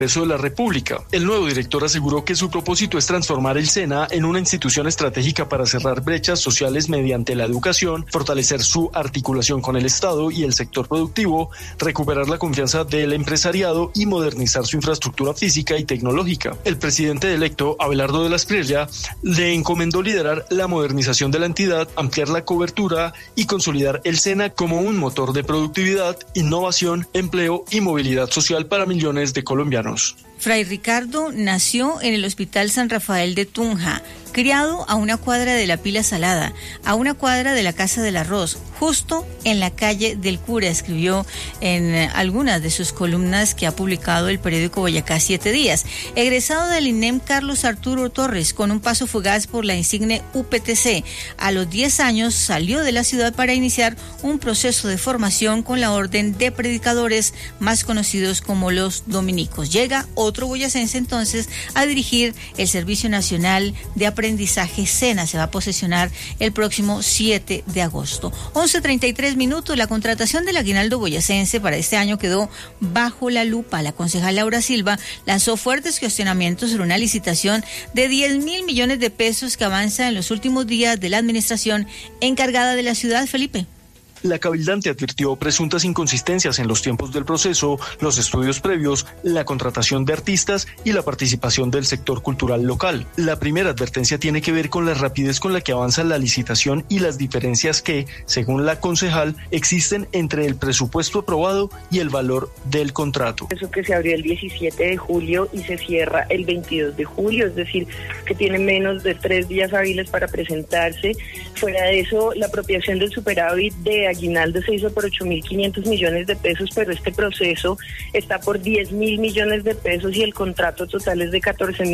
Congreso de la República. El nuevo director aseguró que su propósito es transformar el SENA en una institución estratégica para cerrar brechas sociales mediante la educación, fortalecer su articulación con el Estado y el sector productivo, recuperar la confianza del empresariado y modernizar su infraestructura física y tecnológica. El presidente electo, Abelardo de la Espriella, le encomendó liderar la modernización de la entidad, ampliar la cobertura y consolidar el SENA como un motor de productividad, innovación, empleo y movilidad social para millones de colombianos. Fray Ricardo nació en el Hospital San Rafael de Tunja, criado a una cuadra de la Pila Salada, a una cuadra de la Casa del Arroz, justo en la calle del Cura, escribió en algunas de sus columnas que ha publicado el periódico Boyacá 7 días. Egresado del INEM Carlos Arturo Torres, con un paso fugaz por la insigne UPTC, a los 10 años salió de la ciudad para iniciar un proceso de formación con la orden de predicadores más conocidos como los dominicos. Llega otro boyacense entonces a dirigir el Servicio Nacional de Aprendizaje SENA. Se va a posesionar el próximo 7 de agosto. 11:33 minutos. La contratación del aguinaldo boyacense para este año quedó bajo la lupa. La concejal Laura Silva lanzó fuertes cuestionamientos sobre una licitación de 10.000 millones de pesos que avanza en los últimos días de la administración encargada de la ciudad. Felipe. La cabildante advirtió presuntas inconsistencias en los tiempos del proceso, los estudios previos, la contratación de artistas y la participación del sector cultural local. La primera advertencia tiene que ver con la rapidez con la que avanza la licitación y las diferencias que, según la concejal, existen entre el presupuesto aprobado y el valor del contrato. Eso que se abrió el 17 de julio y se cierra el 22 de julio, es decir, que tiene menos de 3 días hábiles para presentarse. Fuera de eso, la apropiación del superávit de aguinaldo se hizo por 8.500 millones de pesos, pero este proceso está por 10.000 millones de pesos y el contrato total es de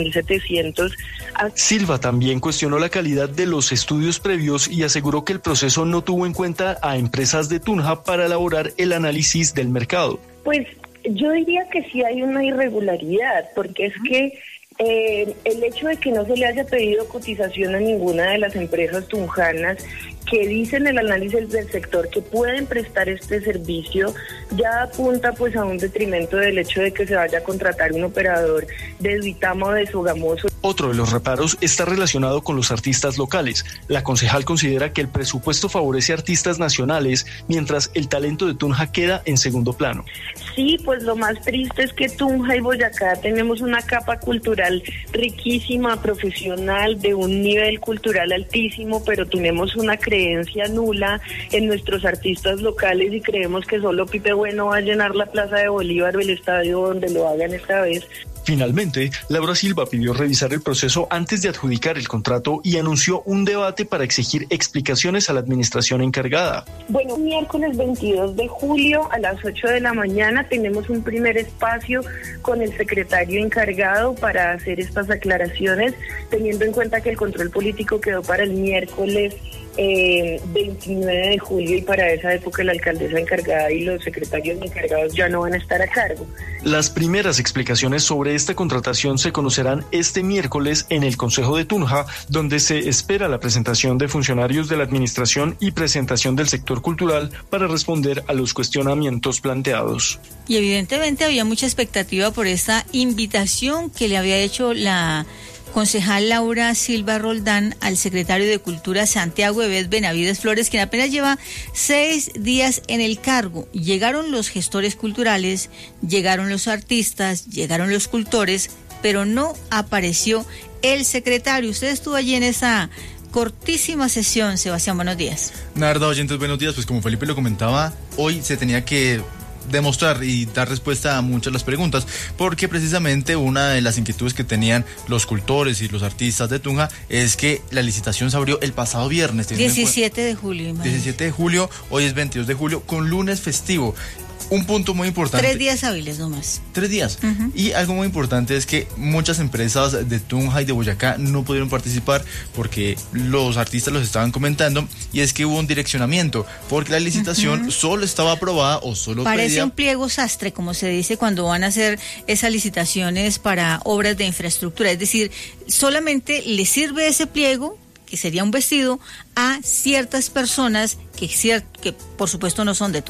14.700. Silva también cuestionó la calidad de los estudios previos y aseguró que el proceso no tuvo en cuenta a empresas de Tunja para elaborar el análisis del mercado. Pues yo diría que sí hay una irregularidad, porque es que el hecho de que no se le haya pedido cotización a ninguna de las empresas tunjanas que dicen el análisis del sector que pueden prestar este servicio ya apunta pues a un detrimento del hecho de que se vaya a contratar un operador de Duitama o de Sogamoso. Otro de los reparos está relacionado con los artistas locales. La concejal considera que el presupuesto favorece a artistas nacionales, mientras el talento de Tunja queda en segundo plano. Sí, pues lo más triste es que Tunja y Boyacá tenemos una capa cultural riquísima, profesional, de un nivel cultural altísimo, pero tenemos una creencia nula en nuestros artistas locales y creemos que solo Pipe Bueno va a llenar la Plaza de Bolívar o el estadio donde lo hagan esta vez. Finalmente, Laura Silva pidió revisar el proceso antes de adjudicar el contrato y anunció un debate para exigir explicaciones a la administración encargada. Bueno, miércoles 22 de julio a las 8 de la mañana tenemos un primer espacio con el secretario encargado para hacer estas aclaraciones, teniendo en cuenta que el control político quedó para el miércoles 29 de julio y para esa época la alcaldesa encargada y los secretarios encargados ya no van a estar a cargo. Las primeras explicaciones sobre esta contratación se conocerán este miércoles en el Consejo de Tunja, donde se espera la presentación de funcionarios de la administración y presentación del sector cultural para responder a los cuestionamientos planteados. Y evidentemente había mucha expectativa por esta invitación que le había hecho la concejal Laura Silva Roldán al secretario de Cultura Santiago Ebed Benavides Flores, quien apenas lleva 6 días en el cargo. Llegaron los gestores culturales, llegaron los artistas, llegaron los cultores, pero no apareció el secretario. Usted estuvo allí en esa cortísima sesión, Sebastián, buenos días. Narda, oyentes, buenos días. Pues como Felipe lo comentaba, hoy se tenía que demostrar y dar respuesta a muchas de las preguntas, porque precisamente una de las inquietudes que tenían los cultores y los artistas de Tunja es que la licitación se abrió el pasado viernes. 17 de julio. Imagínate. 17 de julio, hoy es 22 de julio, con lunes festivo. Un punto muy importante. 3 días hábiles nomás. 3 días. Uh-huh. Y algo muy importante es que muchas empresas de Tunja y de Boyacá no pudieron participar porque los artistas los estaban comentando, y es que hubo un direccionamiento, porque la licitación solo estaba aprobada o solo parece un pliego sastre, como se dice cuando van a hacer esas licitaciones para obras de infraestructura. Es decir, solamente le sirve ese pliego, que sería un vestido, a ciertas personas que por supuesto no son de Tunja.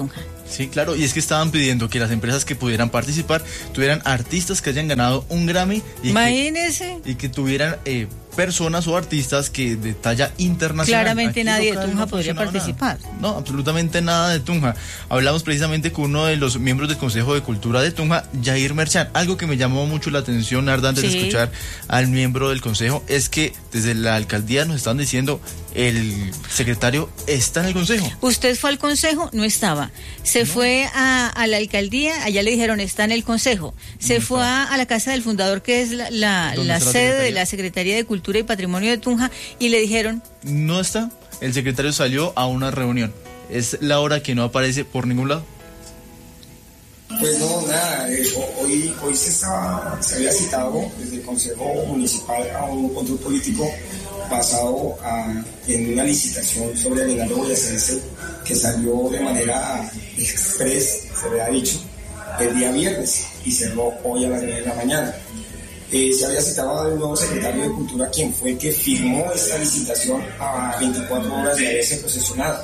Sí, claro, y es que estaban pidiendo que las empresas que pudieran participar tuvieran artistas que hayan ganado un Grammy y que tuvieran personas o artistas que de talla internacional. Claramente nadie de Tunja podría participar. Nada. No, absolutamente nada de Tunja. Hablamos precisamente con uno de los miembros del Consejo de Cultura de Tunja, Jair Merchán. Algo que me llamó mucho la atención, Narda, antes de escuchar al miembro del Consejo, es que desde la alcaldía nos están diciendo el secretario está en el Consejo. ¿Usted fue al Consejo? No estaba. Se fue a la alcaldía, allá le dijeron está en el Consejo. Se fue a la casa del fundador, que es la sede de la Secretaría de Cultura y Patrimonio de Tunja, y le dijeron no está. El secretario salió a una reunión. Es la hora que no aparece por ningún lado. Pues no, nada, hoy se había citado desde el Consejo Municipal a un control político basado en una licitación sobre Aguinaldo Boyacense que salió de manera express, se le ha dicho, el día viernes y cerró hoy a las 9 de la mañana. Se había citado al nuevo secretario de Cultura, quien fue el que firmó esta licitación a 24 horas de haberse posesionado.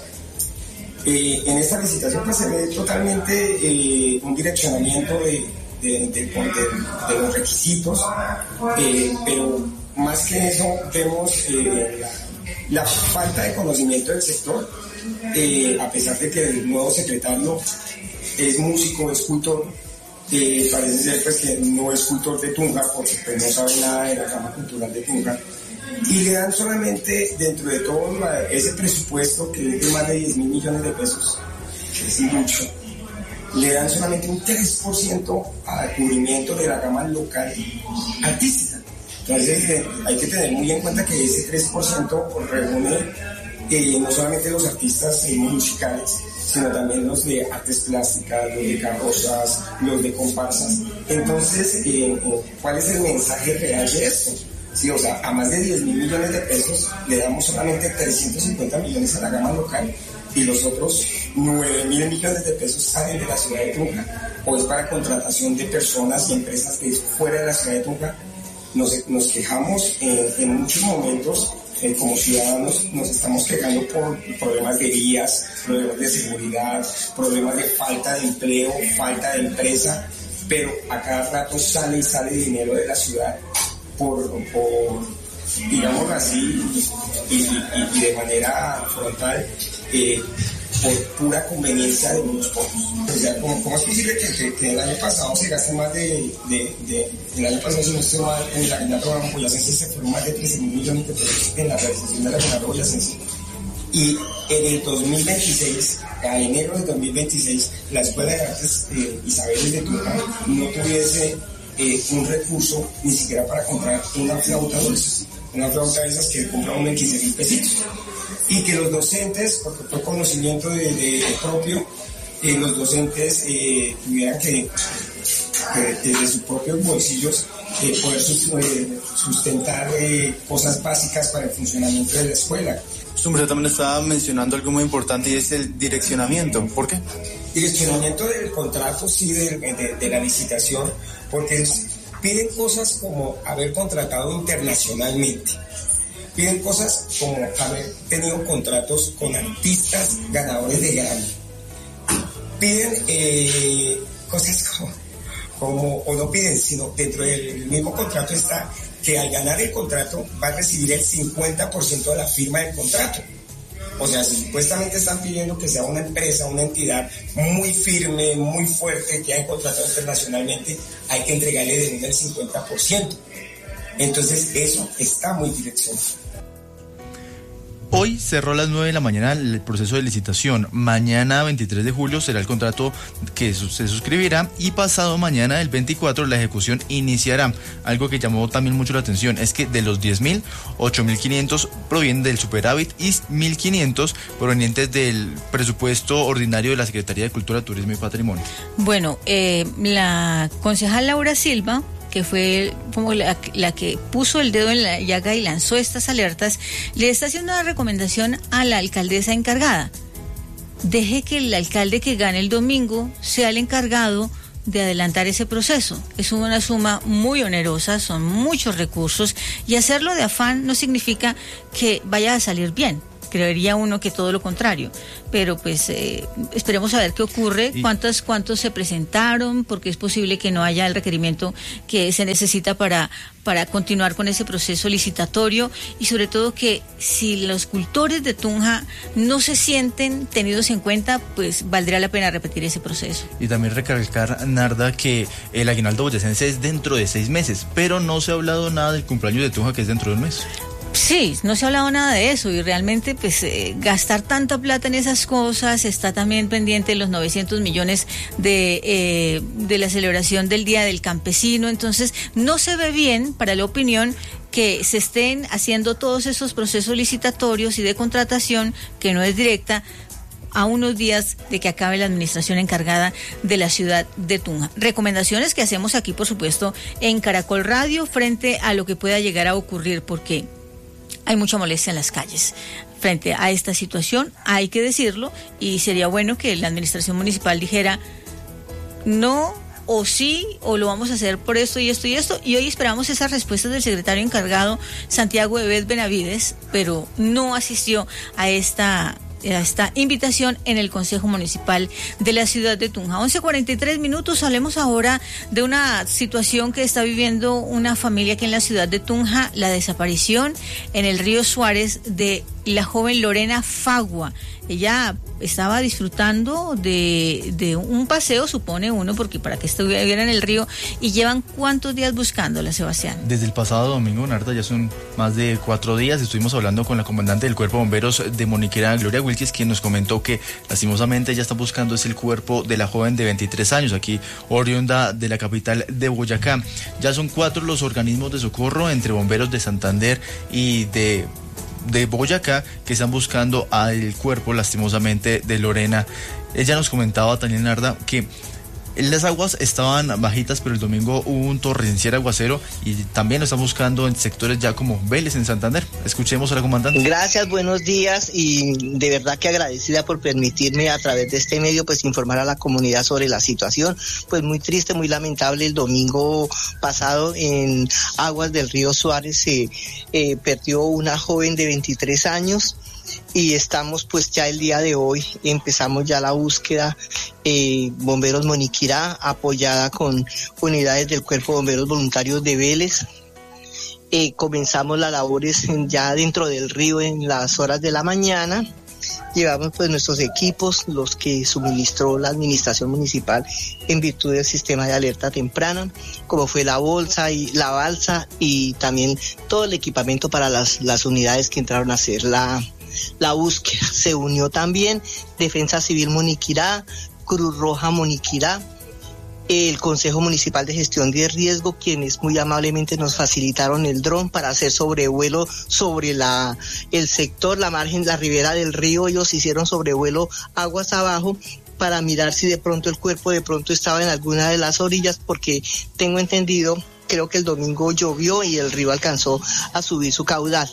En esta licitación pues se ve totalmente un direccionamiento de los requisitos, pero más que eso vemos la falta de conocimiento del sector, a pesar de que el nuevo secretario es músico, es escultor. Parece ser pues que no es cultor de Tunja porque pues no sabe nada de la Gama Cultural de Tunja, y le dan solamente dentro de todo ese presupuesto que es de más de 10.000 millones de pesos, que es mucho, le dan solamente un 3% al cubrimiento de la gama local artística. Entonces hay que tener muy en cuenta que ese 3% reúne no solamente los artistas musicales, sino también los de artes plásticas, los de carrozas, los de comparsas. Entonces, ¿cuál es el mensaje real de esto? Sí, o sea, a más de 10.000 millones de pesos le damos solamente 350 millones a la gama local y los otros 9.000 millones de pesos salen de la ciudad de Tunja, o es para contratación de personas y empresas que es fuera de la ciudad de Tunja. Nos quejamos en muchos momentos. Como ciudadanos nos estamos quejando por problemas de vías, problemas de seguridad, problemas de falta de empleo, falta de empresa, pero a cada rato sale dinero de la ciudad por digámoslo así, y de manera frontal, por pura conveniencia de unos pocos. O sea, ¿cómo es posible que el año pasado se gaste más el año pasado, si no estoy mal, en la Gama Boyacense se fueron más de 13.000 millones de pesos en la realización de la Gama Boyacense? Y en el 2026, a enero del 2026, la Escuela de Artes Isabel de Tunja no tuviese un recurso ni siquiera para comprar una flauta dulce. Una flauta de esas que compra uno en 15.000 pesitos. Y que los docentes, porque fue conocimiento de propio, los docentes tuvieran que desde sus propios bolsillos poder sustentar cosas básicas para el funcionamiento de la escuela. Usted también estaba mencionando algo muy importante y es el direccionamiento. ¿Por qué? Direccionamiento del contrato, sí, de la licitación, porque piden cosas como haber contratado internacionalmente. Piden cosas como haber tenido contratos con artistas ganadores de Grammy. Piden cosas como, o no piden, sino dentro del mismo contrato está que al ganar el contrato va a recibir el 50% de la firma del contrato. O sea, si supuestamente están pidiendo que sea una empresa, una entidad muy firme, muy fuerte, que haya contratado internacionalmente, hay que entregarle de uno el 50%. Entonces, eso está muy direccionado. Hoy cerró a las 9 de la mañana el proceso de licitación. Mañana, 23 de julio, será el contrato que se suscribirá y pasado mañana, el 24, la ejecución iniciará. Algo que llamó también mucho la atención es que de los 10.000, 8.500 provienen del superávit y 1.500 provenientes del presupuesto ordinario de la Secretaría de Cultura, Turismo y Patrimonio. Bueno, la concejal Laura Silva, que fue como la que puso el dedo en la llaga y lanzó estas alertas, le está haciendo una recomendación a la alcaldesa encargada. Deje que el alcalde que gane el domingo sea el encargado de adelantar ese proceso. Es una suma muy onerosa, son muchos recursos, y hacerlo de afán no significa que vaya a salir bien. creería uno que todo lo contrario, pero pues esperemos a ver qué ocurre, cuántos se presentaron, porque es posible que no haya el requerimiento que se necesita para continuar con ese proceso licitatorio, y sobre todo que si los cultores de Tunja no se sienten tenidos en cuenta, pues valdría la pena repetir ese proceso. Y también recalcar, Narda, que el aguinaldo boyacense es dentro de 6 meses, pero no se ha hablado nada del cumpleaños de Tunja, que es dentro de un mes. Sí, no se ha hablado nada de eso, y realmente pues gastar tanta plata en esas cosas, está también pendiente los 900 millones de la celebración del Día del Campesino. Entonces no se ve bien, para la opinión, que se estén haciendo todos esos procesos licitatorios y de contratación, que no es directa, a unos días de que acabe la administración encargada de la ciudad de Tunja. Recomendaciones que hacemos aquí, por supuesto, en Caracol Radio frente a lo que pueda llegar a ocurrir, porque hay mucha molestia en las calles frente a esta situación, hay que decirlo, y sería bueno que la administración municipal dijera no, o sí, o lo vamos a hacer por esto y esto y esto, y hoy esperamos esas respuestas del secretario encargado, Santiago Ebed Benavides, pero no asistió a esta invitación en el Consejo Municipal de la ciudad de Tunja. 11:43. Hablemos ahora de una situación que está viviendo una familia aquí en la ciudad de Tunja, la desaparición en el río Suárez de la joven Lorena Fagua. Ella estaba disfrutando de un paseo, supone uno, porque para que estuviera en el río, y llevan ¿cuántos días buscándola, Sebastián? Desde el pasado domingo, Narda, ya son más de 4 días. Estuvimos hablando con la comandante del Cuerpo de Bomberos de Moniquirá, Gloria Wilkes, quien nos comentó que lastimosamente ella está buscando el cuerpo de la joven de 23 años, aquí oriunda de la capital de Boyacá. Ya son 4 los organismos de socorro, entre bomberos de Santander y de Boyacá, que están buscando al cuerpo, lastimosamente, de Lorena. Ella nos comentaba también, Narda, que las aguas estaban bajitas, pero el domingo hubo un torrencial aguacero y también lo están buscando en sectores ya como Vélez, en Santander. Escuchemos a la comandante. Gracias, buenos días, y de verdad que agradecida por permitirme a través de este medio pues informar a la comunidad sobre la situación. Pues muy triste, muy lamentable, el domingo pasado en aguas del río Suárez se perdió una joven de 23 años. Y estamos pues ya el día de hoy, empezamos ya la búsqueda, Bomberos Moniquirá, apoyada con unidades del Cuerpo de Bomberos Voluntarios de Vélez. Comenzamos las labores ya dentro del río en las horas de la mañana. Llevamos pues nuestros equipos, los que suministró la administración municipal en virtud del sistema de alerta temprana, como fue la balsa y también todo el equipamiento para las unidades que entraron a hacer la búsqueda. Se unió también Defensa Civil Moniquirá, Cruz Roja Moniquirá, el Consejo Municipal de Gestión de Riesgo, quienes muy amablemente nos facilitaron el dron para hacer sobrevuelo sobre el sector, la margen, la ribera del río. Ellos hicieron sobrevuelo aguas abajo para mirar si de pronto el cuerpo de pronto estaba en alguna de las orillas, porque tengo entendido, creo que el domingo llovió y el río alcanzó a subir su caudal.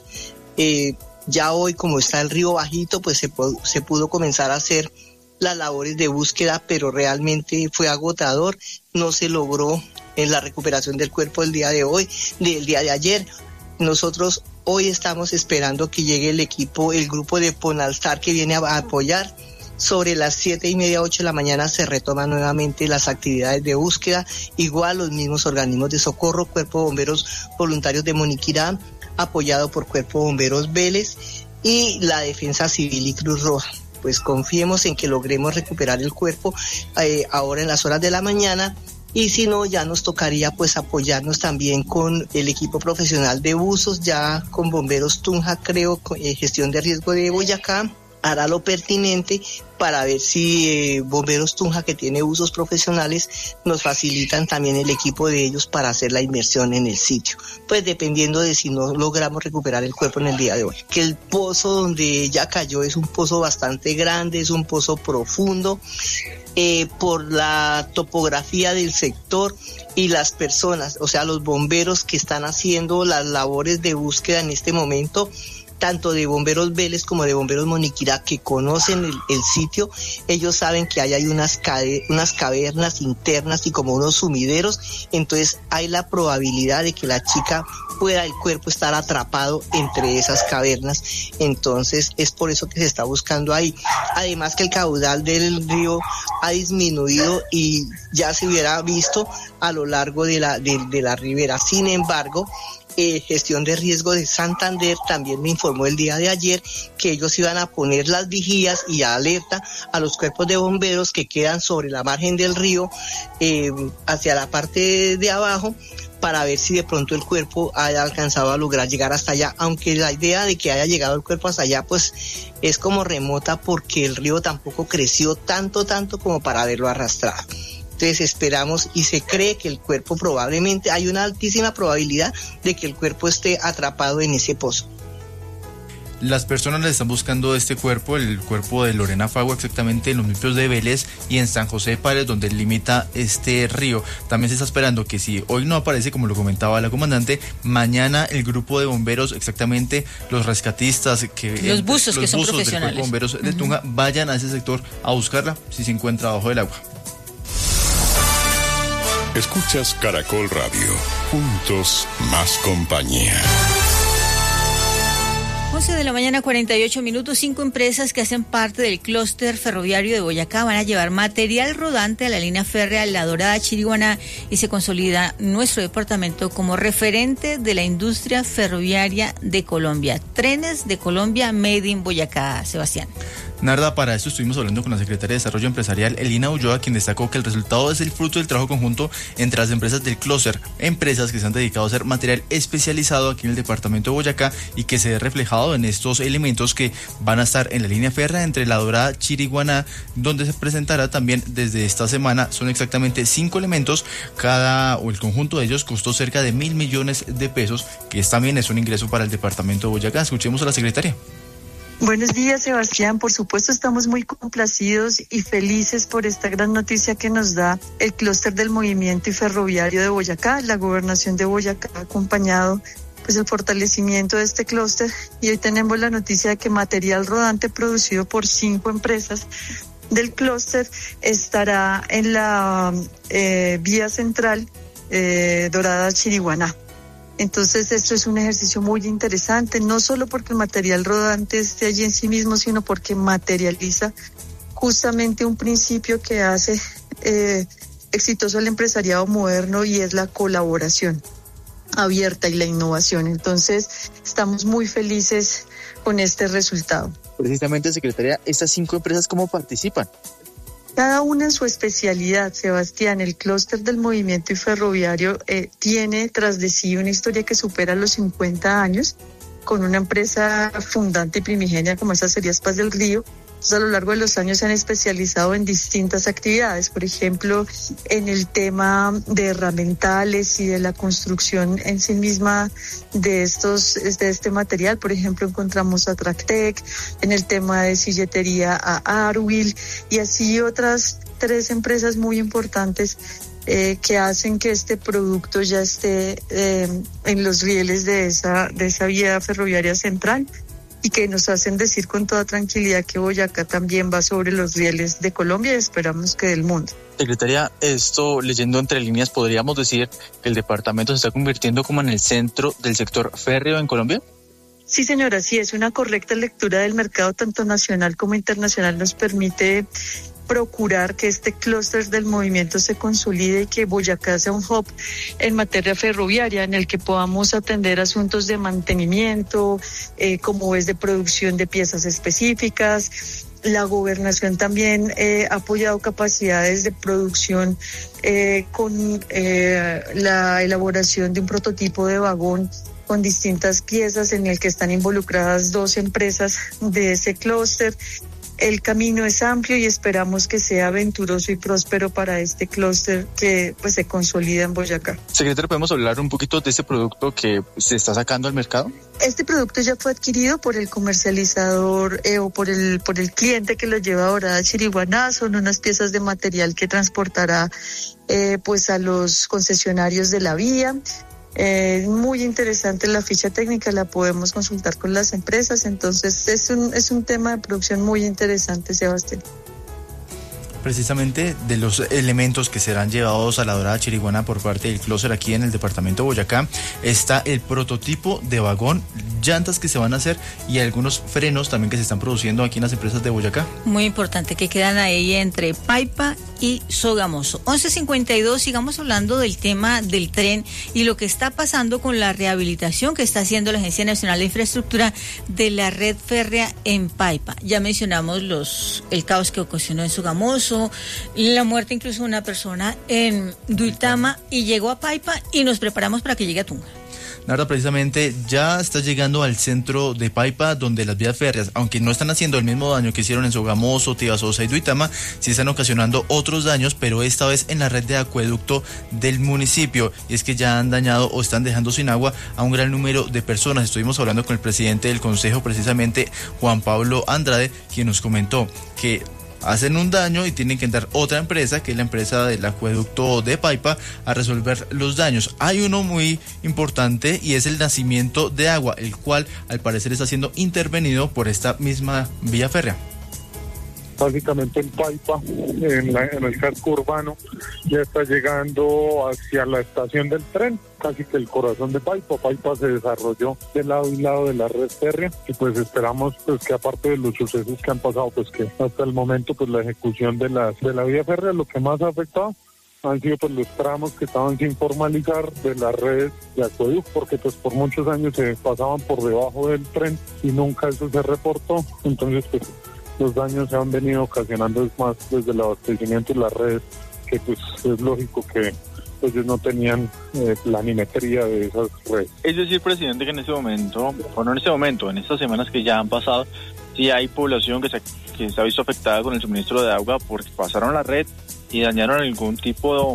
Ya hoy, como está el río bajito, pues se pudo comenzar a hacer las labores de búsqueda, pero realmente fue agotador. No se logró en la recuperación del cuerpo del día de hoy, del día de ayer. Nosotros hoy estamos esperando que llegue el equipo, el grupo de Ponalstar que viene a apoyar. Sobre las 7:30, 8 de la mañana se retoman nuevamente las actividades de búsqueda. Igual los mismos organismos de socorro, Cuerpo de Bomberos Voluntarios de Moniquirá, apoyado por Cuerpo de Bomberos Vélez y la Defensa Civil y Cruz Roja. Pues confiemos en que logremos recuperar el cuerpo ahora en las horas de la mañana, y si no, ya nos tocaría pues apoyarnos también con el equipo profesional de buzos, ya con Bomberos Tunja, creo, Gestión de Riesgo de Boyacá, hará lo pertinente para ver si Bomberos Tunja, que tiene usos profesionales, nos facilitan también el equipo de ellos para hacer la inmersión en el sitio, pues dependiendo de si no logramos recuperar el cuerpo en el día de hoy. Que el pozo donde ella cayó es un pozo bastante grande, es un pozo profundo, por la topografía del sector y las personas, o sea, los bomberos que están haciendo las labores de búsqueda en este momento, tanto de Bomberos Vélez como de Bomberos Moniquirá, que conocen el sitio. Ellos saben que hay unas cavernas internas y como unos sumideros, entonces hay la probabilidad de que la chica pueda el cuerpo estar atrapado entre esas cavernas, entonces es por eso que se está buscando ahí. Además que el caudal del río ha disminuido y ya se hubiera visto a lo largo de la ribera. Sin embargo, Gestión de Riesgo de Santander también me informó el día de ayer que ellos iban a poner las vigías y alerta a los cuerpos de bomberos que quedan sobre la margen del río, hacia la parte de abajo, para ver si de pronto el cuerpo haya alcanzado a lograr llegar hasta allá, aunque la idea de que haya llegado el cuerpo hasta allá pues es como remota, porque el río tampoco creció tanto como para haberlo arrastrado. Entonces esperamos y se cree que el cuerpo probablemente, hay una altísima probabilidad de que el cuerpo esté atrapado en ese pozo. Las personas le están buscando este cuerpo, el cuerpo de Lorena Fagua, exactamente en los municipios de Vélez y en San José de Páez, donde limita este río. También se está esperando que si hoy no aparece, como lo comentaba la comandante, mañana el grupo de bomberos, exactamente los rescatistas, los buzos que son profesionales del cuerpo de bomberos de Tunja, vayan a ese sector a buscarla si se encuentra bajo el agua. Escuchas Caracol Radio. Juntos más compañía. 11 de la mañana, 48 minutos. 5 empresas que hacen parte del clúster ferroviario de Boyacá van a llevar material rodante a la línea férrea La Dorada-Chiriguaná y se consolida nuestro departamento como referente de la industria ferroviaria de Colombia. Trenes de Colombia made in Boyacá, Sebastián. Narda, para esto estuvimos hablando con la secretaria de Desarrollo Empresarial, Elina Ulloa, quien destacó que el resultado es el fruto del trabajo conjunto entre las empresas del clúster, empresas que se han dedicado a hacer material especializado aquí en el departamento de Boyacá y que se ve reflejado en estos elementos que van a estar en la línea férrea entre La Dorada y Chiriguaná, donde se presentará también desde esta semana. Son exactamente 5 elementos, el conjunto de ellos costó cerca de 1.000 millones de pesos, que también es un ingreso para el departamento de Boyacá. Escuchemos a la secretaria. Buenos días, Sebastián. Por supuesto, estamos muy complacidos y felices por esta gran noticia que nos da el clúster del movimiento y ferroviario de Boyacá, la gobernación de Boyacá ha acompañado pues el fortalecimiento de este clúster, y hoy tenemos la noticia de que material rodante producido por 5 empresas del clúster estará en la vía central Dorada-Chiriguaná. Entonces esto es un ejercicio muy interesante, no solo porque el material rodante esté allí en sí mismo, sino porque materializa justamente un principio que hace exitoso el empresariado moderno, y es la colaboración abierta y la innovación. Entonces estamos muy felices con este resultado. Precisamente, secretaria, ¿estas 5 empresas cómo participan? Cada una en su especialidad, Sebastián. El clúster del movimiento y ferroviario tiene tras de sí una historia que supera los 50 años, con una empresa fundante y primigenia como es Acerías Paz del Río. Entonces, a lo largo de los años se han especializado en distintas actividades, por ejemplo, en el tema de herramientales y de la construcción en sí misma de este material. Por ejemplo, encontramos a Tractec, en el tema de silletería a Arwil, y así otras 3 empresas muy importantes que hacen que este producto ya esté en los rieles de esa vía ferroviaria central, y que nos hacen decir con toda tranquilidad que Boyacá también va sobre los rieles de Colombia y esperamos que del mundo. Secretaria, esto, leyendo entre líneas, ¿podríamos decir que el departamento se está convirtiendo como en el centro del sector férreo en Colombia? Sí, señora, sí, es una correcta lectura del mercado, tanto nacional como internacional. Nos permite procurar que este clúster del movimiento se consolide y que Boyacá sea un hub en materia ferroviaria, en el que podamos atender asuntos de mantenimiento, como es de producción de piezas específicas. La gobernación también ha apoyado capacidades de producción con la elaboración de un prototipo de vagón con distintas piezas, en el que están involucradas 2 empresas de ese clúster. El camino es amplio y esperamos que sea aventuroso y próspero para este clúster que pues se consolida en Boyacá. Secretaria, ¿podemos hablar un poquito de este producto que se está sacando al mercado? Este producto ya fue adquirido por el comercializador o por el cliente que lo lleva a Dorada Chiriguaná. Son unas piezas de material que transportará pues a los concesionarios de la vía. Muy interesante la ficha técnica, la podemos consultar con las empresas, entonces es un tema de producción muy interesante, Sebastián. Precisamente de los elementos que serán llevados a la Dorada Chiriguana por parte del clúster aquí en el departamento de Boyacá está el prototipo de vagón, llantas que se van a hacer y algunos frenos también que se están produciendo aquí en las empresas de Boyacá. Muy importante, que quedan ahí entre Paipa y Sogamoso. 11:52, sigamos hablando del tema del tren y lo que está pasando con la rehabilitación que está haciendo la Agencia Nacional de Infraestructura de la red férrea en Paipa. Ya mencionamos el caos que ocasionó en Sogamoso, la muerte incluso de una persona en Duitama, y llegó a Paipa y nos preparamos para que llegue a Tunja. Narda, precisamente ya está llegando al centro de Paipa, donde las vías férreas, aunque no están haciendo el mismo daño que hicieron en Sogamoso, Tibasosa y Duitama, sí están ocasionando otros daños, pero esta vez en la red de acueducto del municipio, y es que ya han dañado o están dejando sin agua a un gran número de personas. Estuvimos hablando con el presidente del consejo, precisamente Juan Pablo Andrade, quien nos comentó que hacen un daño y tienen que entrar otra empresa, que es la empresa del acueducto de Paipa, a resolver los daños. Hay uno muy importante y es el nacimiento de agua, el cual al parecer está siendo intervenido por esta misma vía férrea. Básicamente en Paipa, en el casco urbano, ya está llegando hacia la estación del tren, casi que el corazón de Paipa. Paipa se desarrolló de lado y lado de la red férrea y pues esperamos pues que aparte de los sucesos que han pasado, pues que hasta el momento pues la ejecución de la vía férrea, lo que más ha afectado han sido pues los tramos que estaban sin formalizar de las redes de acueducto, porque pues por muchos años se pasaban por debajo del tren y nunca eso se reportó. Entonces pues los daños se han venido ocasionando más desde el abastecimiento de las redes, que pues es lógico que ellos no tenían planimetría de esas redes. Es decir, presidente, que en este momento, o no en este momento, en estas semanas que ya han pasado, sí hay población que se ha visto afectada con el suministro de agua porque pasaron la red y dañaron algún tipo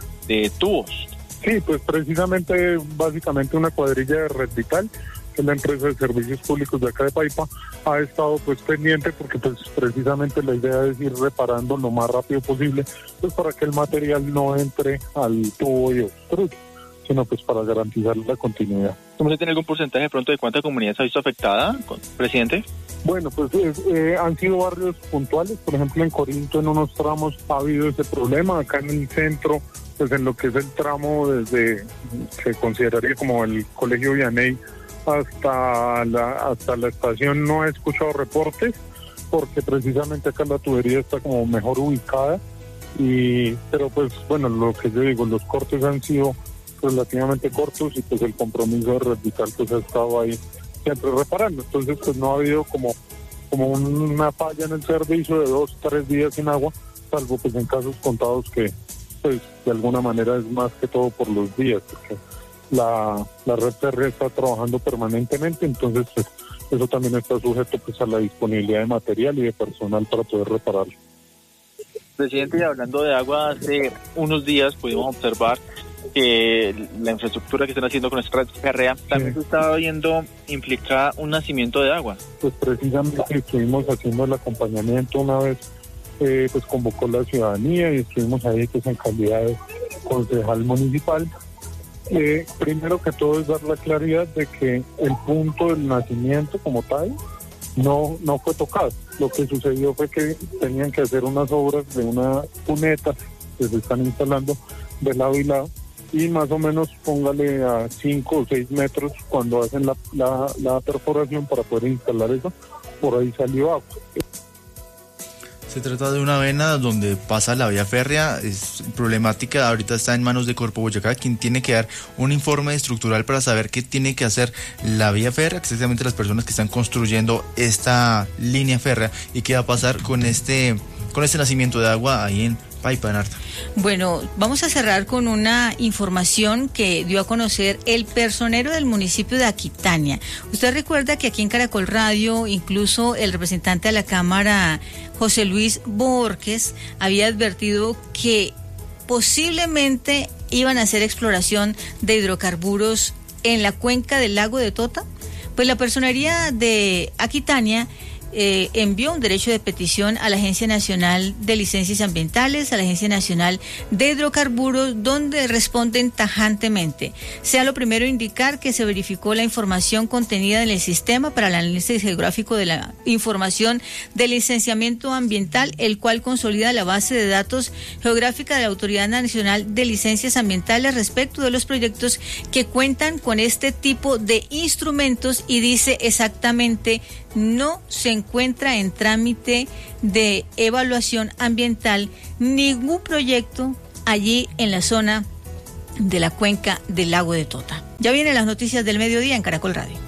de tubos. Sí, pues precisamente, básicamente una cuadrilla de Red Vital, que es la empresa de servicios públicos de acá de Paipa, ha estado pues pendiente porque pues precisamente la idea es ir reparando lo más rápido posible, pues para que el material no entre al tubo y obstruya, sino pues para garantizar la continuidad. ¿Usted tiene algún porcentaje de pronto de cuánta comunidad se ha visto afectada, presidente? Bueno, pues han sido barrios puntuales, por ejemplo en Corinto en unos tramos ha habido ese problema, acá en el centro, pues en lo que es el tramo desde, se consideraría como el Colegio Vianey hasta la estación no he escuchado reportes, porque precisamente acá la tubería está como mejor ubicada, pero pues bueno, lo que yo digo, los cortes han sido relativamente cortos y pues el compromiso de Red Vital pues ha estado ahí siempre reparando. Entonces pues no ha habido como una falla en el servicio de 2-3 días sin agua, salvo pues en casos contados que pues de alguna manera es más que todo por los días, porque la red férrea está trabajando permanentemente, entonces pues eso también está sujeto pues a la disponibilidad de material y de personal para poder repararlo. Presidente, y hablando de agua, hace unos días pudimos observar que la infraestructura que están haciendo con esta red férrea también se estaba viendo implica un nacimiento de agua. Pues precisamente estuvimos haciendo el acompañamiento una vez, pues convocó la ciudadanía y estuvimos ahí pues en calidad de concejal municipal. Primero que todo es dar la claridad de que el punto del nacimiento como tal no fue tocado. Lo que sucedió fue que tenían que hacer unas obras de una cuneta que se están instalando de lado y lado, y más o menos póngale a 5 o 6 metros cuando hacen la perforación para poder instalar eso, por ahí salió agua. Se trata de una vena donde pasa la vía férrea, es problemática, ahorita está en manos de Corpo Boyacá, quien tiene que dar un informe estructural para saber qué tiene que hacer la vía férrea, exactamente las personas que están construyendo esta línea férrea, y qué va a pasar con este nacimiento de agua ahí en Paipa, Narda. Bueno, vamos a cerrar con una información que dio a conocer el personero del municipio de Aquitania. Usted recuerda que aquí en Caracol Radio, incluso el representante de la Cámara, José Luis Borges, había advertido que posiblemente iban a hacer exploración de hidrocarburos en la cuenca del lago de Tota. Pues la personería de Aquitania envió un derecho de petición a la Agencia Nacional de Licencias Ambientales, a la Agencia Nacional de Hidrocarburos, donde responden tajantemente. Sea lo primero indicar que se verificó la información contenida en el sistema para el análisis geográfico de la información de licenciamiento ambiental, el cual consolida la base de datos geográfica de la Autoridad Nacional de Licencias Ambientales respecto de los proyectos que cuentan con este tipo de instrumentos, y dice exactamente: no se encuentra en trámite de evaluación ambiental ningún proyecto allí en la zona de la cuenca del lago de Tota. Ya vienen las noticias del mediodía en Caracol Radio.